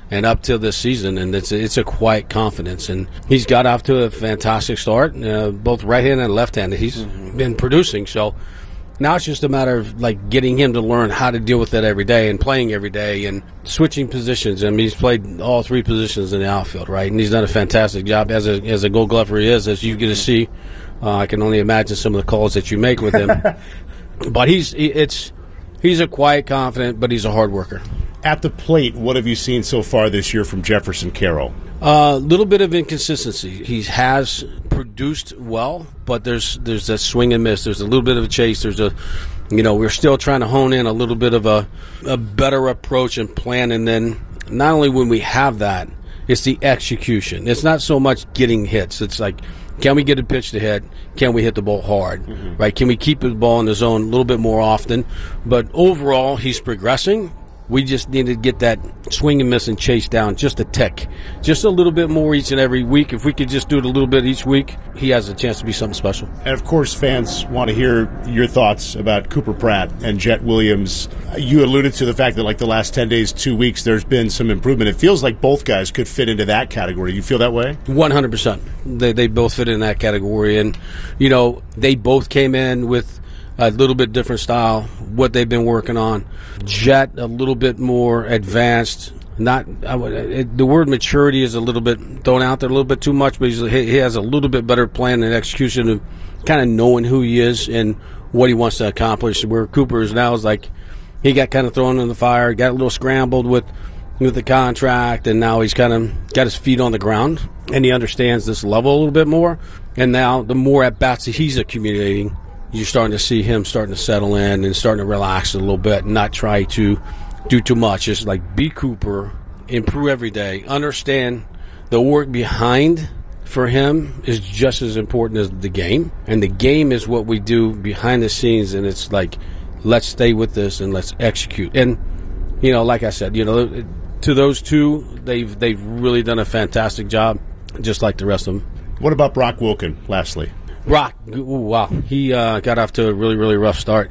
and up till this season, and it's a, it's a quiet confidence. And he's got off to a fantastic start, uh, both right-handed and left-handed. He's mm-hmm. been producing, so now it's just a matter of like getting him to learn how to deal with it every day and playing every day and switching positions. I mean, he's played all three positions in the outfield, right? And he's done a fantastic job as a as a Gold Glover he is, as you get to see. Uh, I can only imagine some of the calls that you make with him. But he's it's he's a quiet, confident, but he's a hard worker. At the plate, what have you seen so far this year from Jefferson Carroll? A uh, little bit of inconsistency. He has produced well, but there's there's a swing and miss. There's a little bit of a chase. There's a, you know, we're still trying to hone in a little bit of a, a better approach and plan. And then not only when we have that, it's the execution. It's not so much getting hits. It's like, can we get a pitch to hit? Can we hit the ball hard? Mm-hmm. Right? Can we keep the ball in the zone a little bit more often? But overall, he's progressing. We just need to get that swing and miss and chase down just a tick, just a little bit more each and every week. If we could just do it a little bit each week, he has a chance to be something special. And, of course, fans want to hear your thoughts about Cooper Pratt and Jet Williams. You alluded to the fact that, like, the last ten days, two weeks, there's been some improvement. It feels like both guys could fit into that category. You feel that way? one hundred percent. They, they both fit in that category. And, you know, they both came in with a little bit different style, what they've been working on. Jet, a little bit more advanced. Not I would, it, the word maturity is a little bit thrown out there a little bit too much, but he's, he has a little bit better plan and execution of kind of knowing who he is and what he wants to accomplish. Where Cooper is now is like he got kind of thrown in the fire, got a little scrambled with with the contract, and now he's kind of got his feet on the ground, and he understands this level a little bit more. And now the more at-bats that he's accumulating, you're starting to see him starting to settle in and starting to relax a little bit and not try to do too much. Just like be Cooper, improve every day, understand the work behind for him is just as important as the game. And the game is what we do behind the scenes, and it's like, let's stay with this and let's execute. And, you know, like I said, you know, to those two, they've they've really done a fantastic job, just like the rest of them. What about Brock Wilken, lastly? Brock, ooh, wow, he uh, got off to a really, really rough start.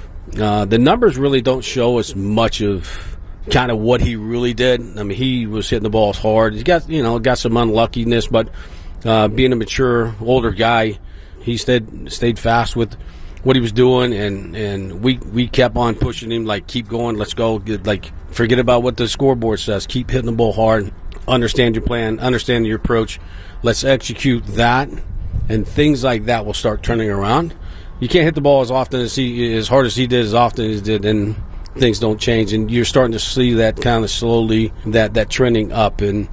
Uh, the numbers really don't show as much of kind of what he really did. I mean, he was hitting the balls hard. He got, you know, got some unluckiness, but uh, being a mature, older guy, he stayed stayed fast with what he was doing, and, and we we kept on pushing him, like, keep going, let's go. Get, like, forget about what the scoreboard says. Keep hitting the ball hard. Understand your plan. Understand your approach. Let's execute that. And things like that will start turning around. You can't hit the ball as often as he, as hard as he did, as often as he did, and things don't change. And you're starting to see that kind of slowly, that, that trending up. And,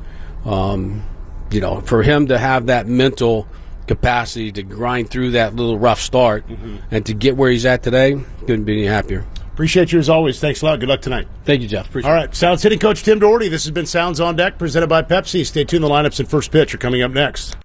um, you know, for him to have that mental capacity to grind through that little rough start mm-hmm. and to get where he's at today, couldn't be any happier. Appreciate you as always. Thanks a lot. Good luck tonight. Thank you, Jeff. Appreciate All right. Sounds hitting coach Tim Doherty. This has been Sounds on Deck, presented by Pepsi. Stay tuned. The lineups and first pitch are coming up next.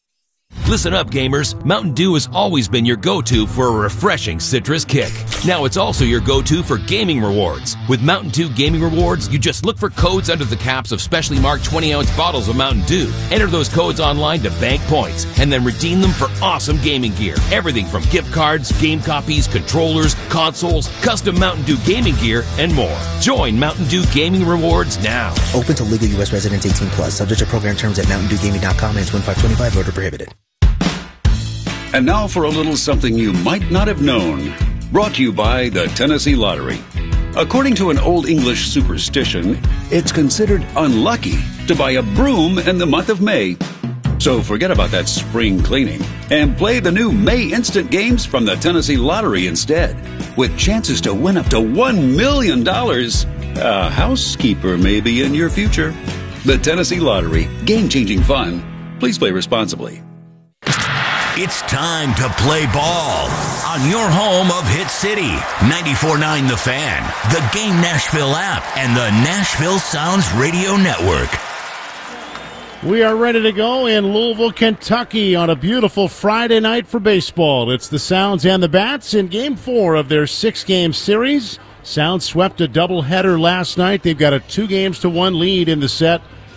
Listen up, gamers. Mountain Dew has always been your go-to for a refreshing citrus kick. Now it's also your go-to for gaming rewards. With Mountain Dew Gaming Rewards, you just look for codes under the caps of specially marked twenty-ounce bottles of Mountain Dew. Enter those codes online to bank points, and then redeem them for awesome gaming gear. Everything from gift cards, game copies, controllers, consoles, custom Mountain Dew gaming gear, and more. Join Mountain Dew Gaming Rewards now. Open to legal U S residents eighteen plus. Subject to program terms at mountain dew gaming dot com and twenty-five twenty-five. Voter prohibited. And now for a little something you might not have known. Brought to you by the Tennessee Lottery. According to an Old English superstition, it's considered unlucky to buy a broom in the month of May. So forget about that spring cleaning and play the new May Instant Games from the Tennessee Lottery instead, with chances to win up to one million dollars. A housekeeper may be in your future. The Tennessee Lottery. Game-changing fun. Please play responsibly. It's time to play ball on your home of Hit City. ninety-four point nine The Fan, the Game Nashville app, and the Nashville Sounds Radio Network. We are ready to go in Louisville, Kentucky on a beautiful Friday night for baseball. It's the Sounds and the Bats in Game four of their six-game series. Sounds swept a doubleheader last night. They've got a two games to one lead in the set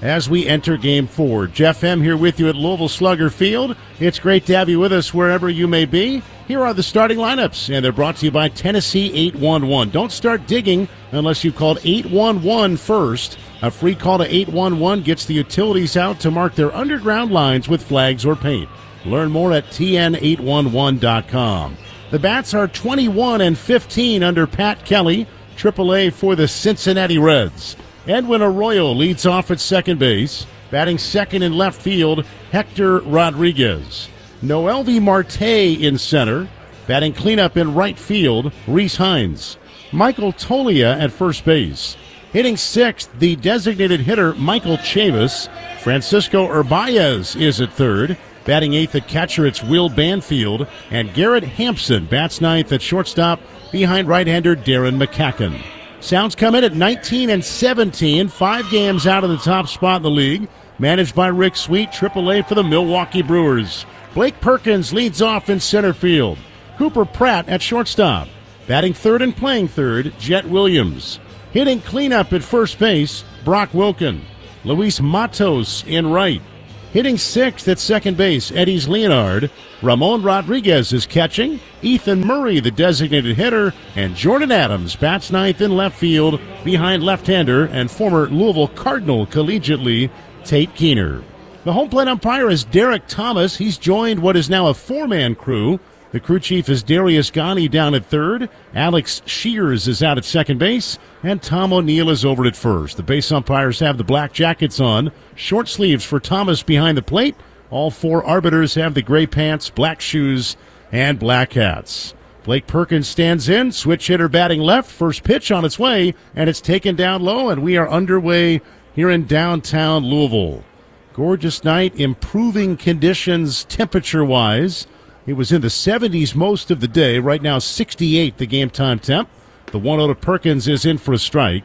as we enter Game four. Jeff M. here with you at Louisville Slugger Field. It's great to have you with us wherever you may be. Here are the starting lineups, and they're brought to you by Tennessee eight one one. Don't start digging unless you've called eight one one first. A free call to eight one one gets the utilities out to mark their underground lines with flags or paint. Learn more at T N eight one one dot com. The Bats are twenty-one and fifteen under Pat Kelly, triple A for the Cincinnati Reds. Edwin Arroyo leads off at second base. Batting second in left field, Hector Rodriguez. Noelvi Marte in center. Batting cleanup in right field, Rhys Hines. Michael Tolia at first base. Hitting sixth, the designated hitter, Michael Chavis. Francisco Urbaez is at third. Batting eighth at catcher, it's Will Banfield. And Garrett Hampson bats ninth at shortstop behind right-hander Darren McCacken. Sounds come in at nineteen and seventeen, five games out of the top spot in the league. Managed by Rick Sweet, triple A for the Milwaukee Brewers. Blake Perkins leads off in center field. Cooper Pratt at shortstop. Batting third and playing third, Jet Williams. Hitting cleanup at first base, Brock Wilken. Luis Matos in right. Hitting sixth at second base, Eddie's Leonard. Ramon Rodriguez is catching. Ethan Murray, the designated hitter. And Jordan Adams bats ninth in left field behind left-hander and former Louisville Cardinal collegiately, Tate Keener. The home plate umpire is Derek Thomas. He's joined what is now a four-man crew. The crew chief is Darius Ghani down at third. Alex Shears is out at second base. And Tom O'Neill is over at first. The base umpires have the black jackets on. Short sleeves for Thomas behind the plate. All four arbiters have the gray pants, black shoes, and black hats. Blake Perkins stands in. Switch hitter batting left. First pitch on its way, and it's taken down low, and we are underway here in downtown Louisville. Gorgeous night, improving conditions temperature-wise. It was in the seventies most of the day. Right now, sixty-eight the game time temp. The one oh to Perkins is in for a strike.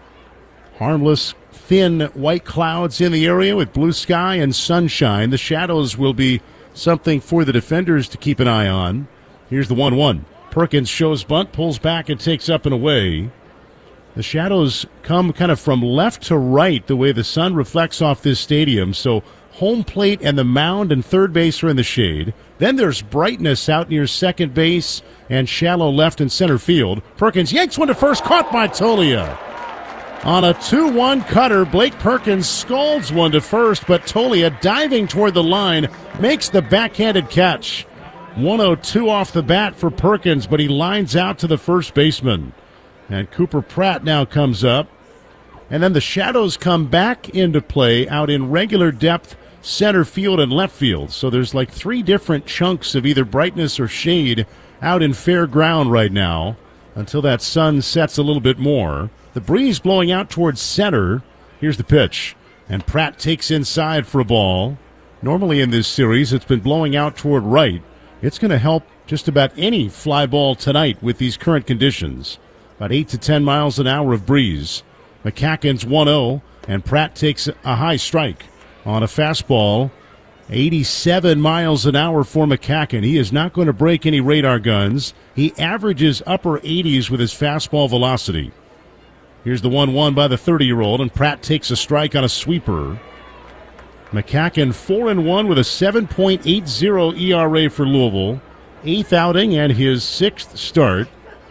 Harmless, thin white clouds in the area with blue sky and sunshine. The shadows will be something for the defenders to keep an eye on. Here's the one one. Perkins shows bunt, pulls back, and takes up and away. The shadows come kind of from left to right the way the sun reflects off this stadium. So home plate and the mound and third base are in the shade. Then there's brightness out near second base and shallow left and center field. Perkins yanks one to first, caught by Tolia. On a two one cutter, Blake Perkins scalds one to first, but Tolia, diving toward the line, makes the backhanded catch. one oh two off the bat for Perkins, but he lines out to the first baseman. And Cooper Pratt now comes up. And then the shadows come back into play out in regular depth center field and left field. So there's like three different chunks of either brightness or shade out in fair ground right now until that sun sets a little bit more. The breeze blowing out towards center. Here's the pitch. And Pratt takes inside for a ball. Normally in this series, it's been blowing out toward right. It's going to help just about any fly ball tonight with these current conditions. About eight to ten miles an hour of breeze. McCacken's one oh, and Pratt takes a high strike on a fastball. eighty-seven miles an hour for McCacken. He is not going to break any radar guns. He averages upper eighties with his fastball velocity. Here's the one one by the thirty-year-old, and Pratt takes a strike on a sweeper. McCacken four and one with a seven point eight oh E R A for Louisville. Eighth outing and his sixth start.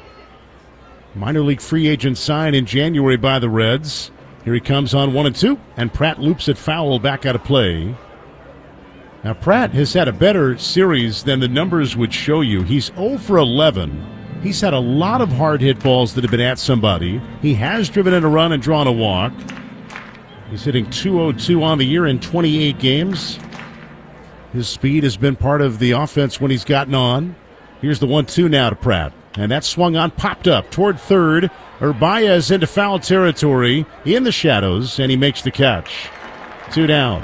Minor league free agent signed in January by the Reds. Here he comes on one and two, and Pratt loops it foul back out of play. Now Pratt has had a better series than the numbers would show you. He's oh for eleven. He's had a lot of hard hit balls that have been at somebody. He has driven in a run and drawn a walk. He's hitting two oh two on the year in twenty-eight games. His speed has been part of the offense when he's gotten on. Here's the one two now to Pratt. And that swung on, popped up toward third. Urbaez into foul territory in the shadows, and he makes the catch. Two down.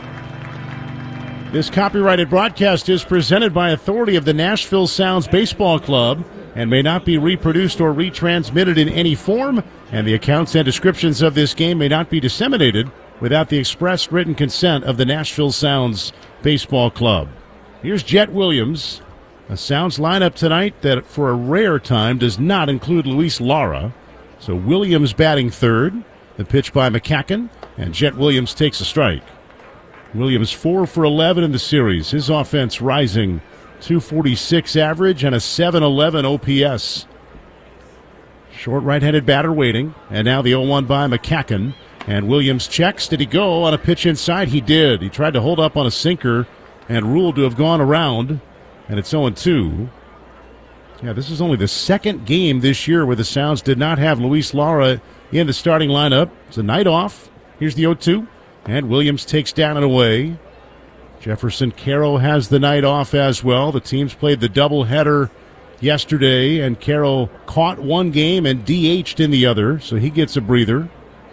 This copyrighted broadcast is presented by authority of the Nashville Sounds Baseball Club and may not be reproduced or retransmitted in any form, and the accounts and descriptions of this game may not be disseminated without the express written consent of the Nashville Sounds Baseball Club. Here's Jet Williams. A Sounds lineup tonight that, for a rare time, does not include Luis Lara. So Williams batting third. The pitch by McCacken. And Jet Williams takes a strike. Williams four for eleven in the series. His offense rising, two forty-six average and a seven eleven O P S. Short right-handed batter waiting. And now the oh one by McCacken. And Williams checks. Did he go on a pitch inside? He did. He tried to hold up on a sinker and ruled to have gone around. And it's oh two. Yeah, this is only the second game this year where the Sounds did not have Luis Lara in the starting lineup. It's a night off. Here's the oh two. And Williams takes down and away. Jefferson Caro has the night off as well. The teams played the doubleheader yesterday, and Caro caught one game and D H'd in the other, so he gets a breather.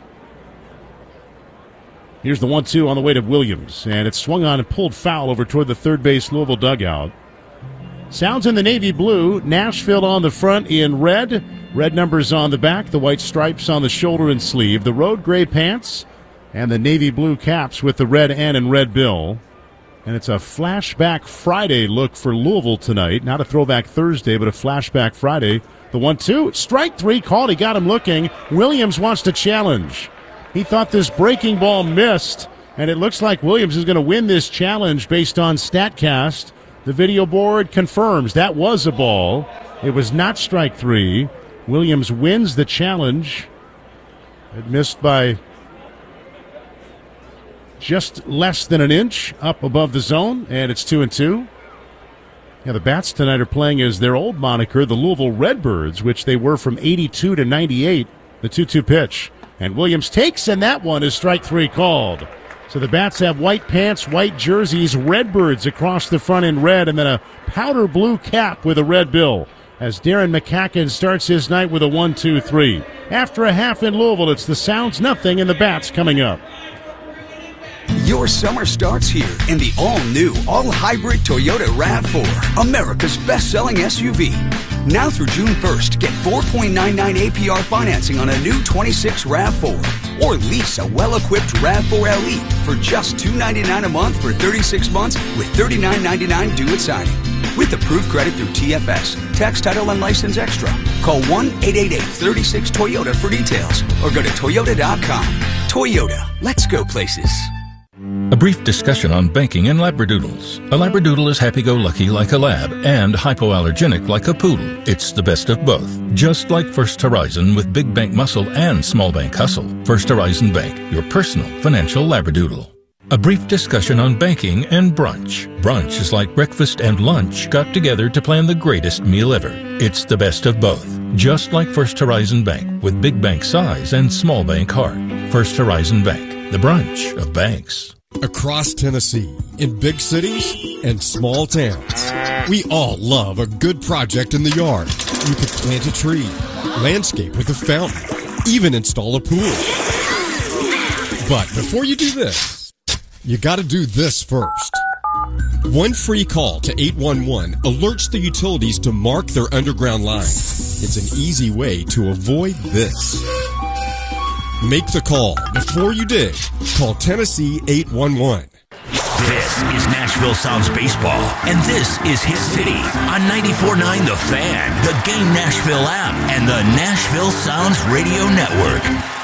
Here's the one two on the way to Williams, and it's swung on and pulled foul over toward the third base Louisville dugout. Sounds in the navy blue, Nashville on the front in red. Red numbers on the back, the white stripes on the shoulder and sleeve. The road gray pants and the navy blue caps with the red N and red bill. And it's a flashback Friday look for Louisville tonight. Not a throwback Thursday, but a flashback Friday. The one two, strike three called. He got him looking. Williams wants to challenge. He thought this breaking ball missed, and it looks like Williams is going to win this challenge based on StatCast. The video board confirms that was a ball. It was not strike three. Williams wins the challenge. It missed by just less than an inch up above the zone, and it's two and two. Yeah, the Bats tonight are playing as their old moniker, the Louisville Redbirds, which they were from eighty-two to ninety-eight. The two two pitch. And Williams takes, and that one is strike three called. So the Bats have white pants, white jerseys, Redbirds across the front in red, and then a powder blue cap with a red bill. As Darren McCacken starts his night with a one two three. After a half in Louisville, it's the Sounds nothing, and the Bats coming up. Your summer starts here in the all-new, all-hybrid Toyota RAV four, America's best-selling S U V. Now through June first, get four point nine nine A P R financing on a new twenty-six RAV four. Or lease a well-equipped RAV four L E for just two hundred ninety-nine dollars a month for thirty-six months with thirty-nine ninety-nine due at signing. With approved credit through T F S, tax, title, and license extra. Call one eight eight eight, three six, Toyota for details or go to toyota dot com. Toyota, let's go places. A brief discussion on banking and Labradoodles. A Labradoodle is happy-go-lucky like a lab and hypoallergenic like a poodle. It's the best of both. Just like First Horizon with big bank muscle and small bank hustle. First Horizon Bank, your personal financial Labradoodle. A brief discussion on banking and brunch. Brunch is like breakfast and lunch got together to plan the greatest meal ever. It's the best of both. Just like First Horizon Bank with big bank size and small bank heart. First Horizon Bank, the brunch of banks. Across Tennessee, in big cities and small towns, we all love a good project in the yard. You could plant a tree, landscape with a fountain, even install a pool. But before you do this, you gotta do this first. One free call to eight one one alerts the utilities to mark their underground line. It's an easy way to avoid this. Make the call before you dig. Call Tennessee eight one one. This is Nashville Sounds Baseball, and this is Hit City on ninety-four point nine The Fan, the Game Nashville app, and the Nashville Sounds Radio Network.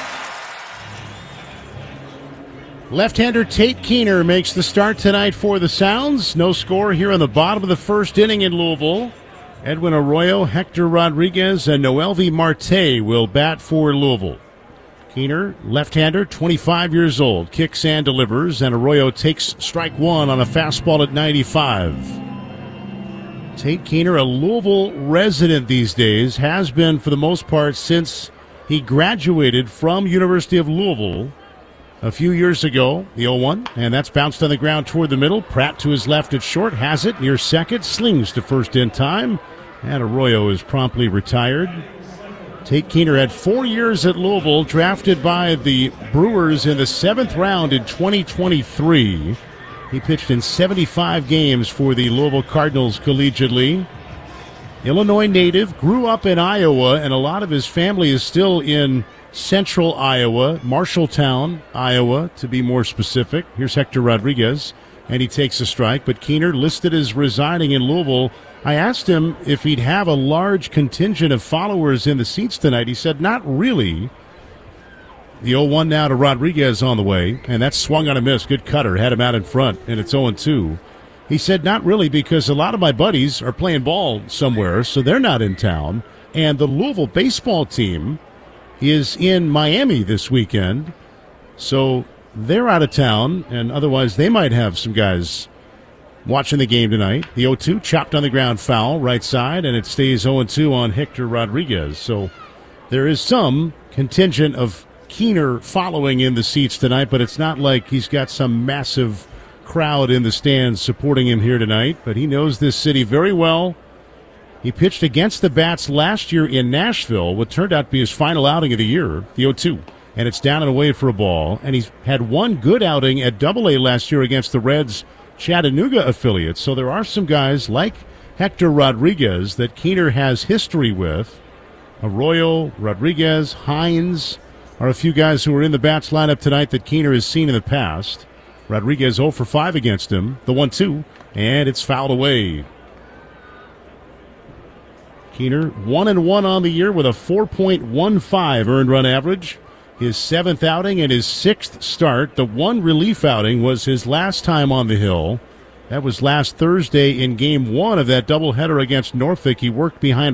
Left-hander Tate Keener makes the start tonight for the Sounds. No score here in the bottom of the first inning in Louisville. Edwin Arroyo, Hector Rodriguez, and Noelvi Marte will bat for Louisville. Keener, left-hander, twenty-five years old, kicks and delivers, and Arroyo takes strike one on a fastball at ninety-five. Tate Keener, a Louisville resident these days, has been for the most part since he graduated from University of Louisville a few years ago, the oh one, and that's bounced on the ground toward the middle. Pratt to his left at short, has it near second, slings to first in time, and Arroyo is promptly retired. Tate Keener had four years at Louisville, drafted by the Brewers in the seventh round in twenty twenty-three. He pitched in seventy-five games for the Louisville Cardinals collegiately. Illinois native, grew up in Iowa, and a lot of his family is still in central Iowa, Marshalltown, Iowa, to be more specific. Here's Hector Rodriguez, and he takes a strike, but Keener listed as residing in Louisville. I asked him if he'd have a large contingent of followers in the seats tonight. He said, not really. The oh one now to Rodriguez on the way, and that's swung on a miss. Good cutter, had him out in front, and it's oh two. He said, not really, because a lot of my buddies are playing ball somewhere, so they're not in town. And the Louisville baseball team is in Miami this weekend, so they're out of town, and otherwise they might have some guys watching the game tonight. The oh two chopped on the ground foul, right side, and it stays oh two on Hector Rodriguez. So there is some contingent of Keener following in the seats tonight, but it's not like he's got some massive crowd in the stands supporting him here tonight. But he knows this city very well. He pitched against the Bats last year in Nashville, what turned out to be his final outing of the year, the oh two. And it's down and away for a ball. And he's had one good outing at Double A last year against the Reds' Chattanooga affiliate. So there are some guys like Hector Rodriguez that Keener has history with. Arroyo, Rodriguez, Hines are a few guys who are in the Bats lineup tonight that Keener has seen in the past. Rodriguez oh for five against him, the one two, and it's fouled away. Keener one and one on the year with a four point one five earned run average. His seventh outing and his sixth start. The one relief outing was his last time on the hill. That was last Thursday in game one of that doubleheader against Norfolk. He worked behind